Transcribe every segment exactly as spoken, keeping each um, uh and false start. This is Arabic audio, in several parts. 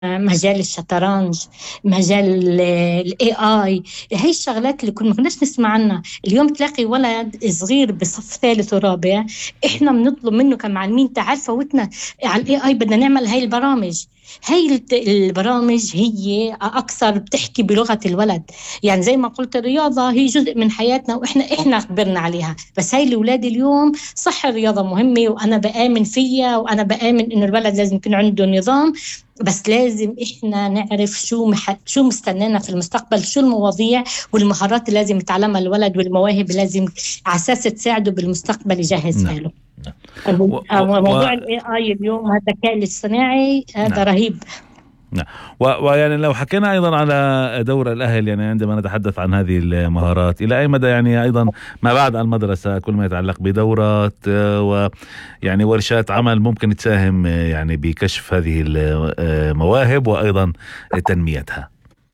مجال الشطرنج، مجال الاي اي. هاي الشغلات اللي كنا ما كناش نسمع عنها. اليوم تلاقي ولد صغير بصف ثالث ورابع احنا بنطلب منه كمعلمين تعال فوتنا على الاي اي، بدنا نعمل هاي البرامج. هاي البرامج هي أكثر بتحكي بلغة الولد. يعني زي ما قلت الرياضة هي جزء من حياتنا وإحنا إحنا خبرنا عليها، بس هاي الأولاد اليوم صح الرياضة مهمة وأنا بآمن فيها وأنا بآمن إنه الولد لازم يكون عنده نظام، بس لازم إحنا نعرف شو مح... شو مستنانا في المستقبل، شو المواضيع والمهارات اللي لازم يتعلمها الولد والمواهب اللي لازم على أساس تساعده بالمستقبل يجهز نعم. حاله. نعم. و... و... موضوع الاي اي اليوم الذكاء الاصطناعي هذا نعم. رهيب. نعم. ويعني لو حكينا أيضا على دور الأهل، يعني عندما نتحدث عن هذه المهارات إلى أي مدى يعني أيضا ما بعد المدرسة كل ما يتعلق بدورات ويعني ورشات عمل ممكن تساهم يعني بكشف هذه المواهب وأيضا تنميتها؟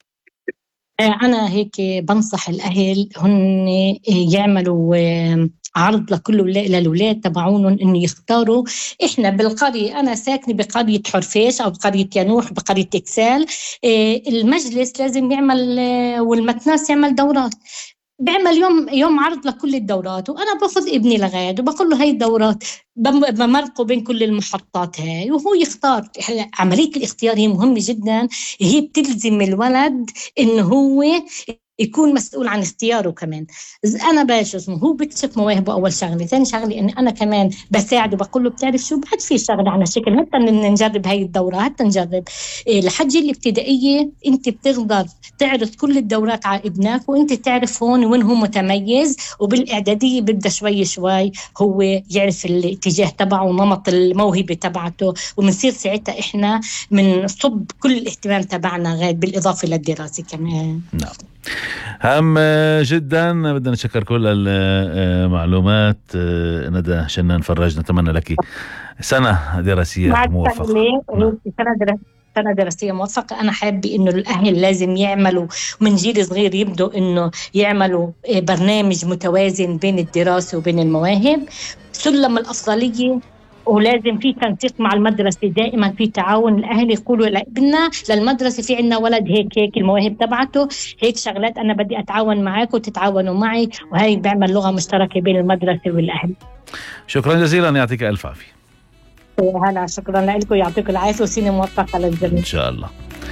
أنا هيك بنصح الأهل هن يعملوا عرض لكل للأولاد تبعونهم إنه يختاروا. إحنا بالقرية، أنا ساكنة بقرية حرفيش أو بقرية ينوح بقرية إكسال، المجلس لازم يعمل والمتناس يعمل دورات، بعمل يوم يوم عرض لكل الدورات، وأنا باخذ ابني لغاية وبقول له هاي الدورات بمرقه بين كل المحطات هاي وهو يختار. عملية الاختيار هي مهمة جدا، هي بتلزم الولد إنه هو يكون مسؤول عن اختياره كمان. أنا باش هو بكشف مواهبه أول شغلة، ثاني شغلة إني أنا كمان بساعده بقول له بتعرف شو بعد في شغلة عنا شكل حتى نجرب هاي الدورة، حتى نجرب إيه لحد الابتدائية أنت بتقدر تعرض كل الدورات على ابنك وأنت تعرف هون وين هو متميز، وبالإعدادية بدأ شوي شوي هو يعرف الاتجاه تبعه ونمط الموهبة تبعته، ومنصير ساعتها إحنا من صب كل الاهتمام تبعنا غير بالإضافة للدراسة كمان. نعم. هام جدا، بدنا نشكر كل المعلومات. ندى شنان فرج، نتمنى لك سنة دراسية موفقة. سنة دراسية موفقة. أنا حابة إنه الأهل لازم يعملوا من جيل صغير يبدوا إنه يعملوا برنامج متوازن بين الدراسة وبين المواهب، سلم الأفضلية، ولازم في تنسيق مع المدرسة، دائما في تعاون. الأهل يقولوا لابننا للمدرسة في عنا ولد هيك هيك المواهب تبعته هيك شغلات، أنا بدي أتعاون معك وتتعاونوا معي، وهي بيعمل لغة مشتركة بين المدرسة والأهل. شكرا جزيلا، يعطيك ألف عافية. هلا شكرا لكم، يعطيكم العافية وسنة موفقة للجميع إن شاء الله.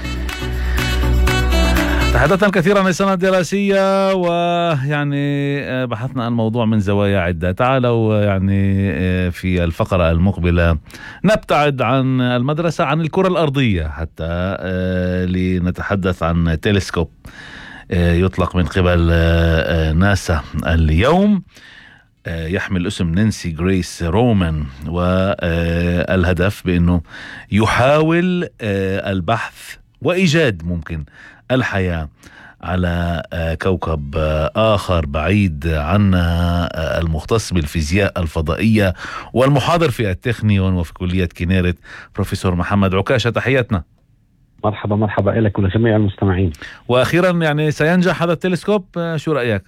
تحدثنا كثيرا عن السنة الدراسية ويعني بحثنا عن الموضوع من زوايا عدة. تعالوا يعني في الفقرة المقبلة نبتعد عن المدرسة، عن الكرة الأرضية حتى، لنتحدث عن تلسكوب يطلق من قبل ناسا اليوم، يحمل اسم نانسي غريس رومان، والهدف بأنه يحاول البحث وإيجاد ممكن الحياة على كوكب آخر بعيد عنا، المختص بالفيزياء الفضائية والمحاضر في التكنيون وفي كلية كينيرت بروفيسور محمد عكاشة. تحياتنا. مرحبا مرحبا لك ولجميع المستمعين. وأخيرا يعني سينجح هذا التلسكوب، شو رأيك؟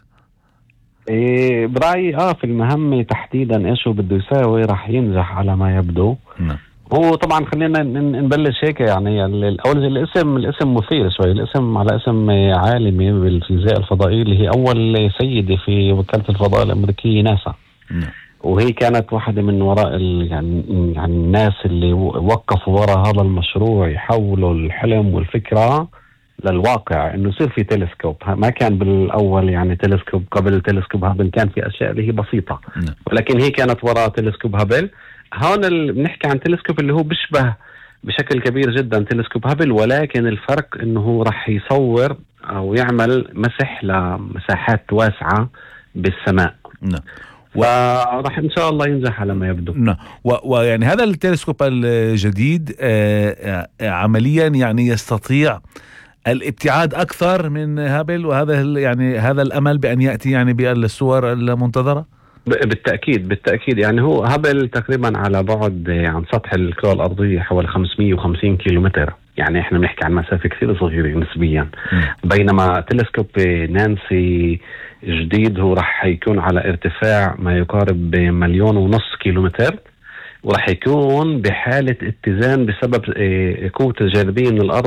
إيه برأيي اه في المهمة تحديدا ايش هو بده يساوي راح ينجح على ما يبدو. نعم. هو طبعا خلينا نبلش هيك، يعني الاول الاسم الاسم مثير شوي، الاسم على اسم عالمي بالفيزياء الفضائية اللي هي اول سيدة في وكالة الفضاء الامريكية ناسا. نعم. وهي كانت واحدة من وراء يعني يعني الناس اللي وقفوا وراء هذا المشروع، يحولوا الحلم والفكرة للواقع انه يصير في تلسكوب. ما كان بالاول يعني تلسكوب، قبل تلسكوب هابل كان في اشياء اللي هي بسيطة، ولكن هي كانت وراء تلسكوب هابل. هون بنحكي عن تلسكوب اللي هو بيشبه بشكل كبير جدا تلسكوب هابل، ولكن الفرق انه هو راح يصور او يعمل مسح لمساحات واسعة بالسماء. نعم. وراح ان شاء الله ينجح على ما يبدو. نعم. ويعني هذا التلسكوب الجديد آه عمليا يعني يستطيع الابتعاد أكثر من هابل، وهذا يعني هذا الأمل بأن يأتي يعني بالصور المنتظرة. بالتأكيد بالتأكيد يعني هو هابل تقريبا على بعد عن سطح الكرة الأرضية حوالي خمسمية وخمسين كيلومتر، يعني احنا بنحكي عن مسافة كثير صغيرة نسبيا. م. بينما تلسكوب نانسي جديد هو راح يكون على ارتفاع ما يقارب مليون ونص كيلومتر، وراح يكون بحالة اتزان بسبب قوة الجاذبية من الأرض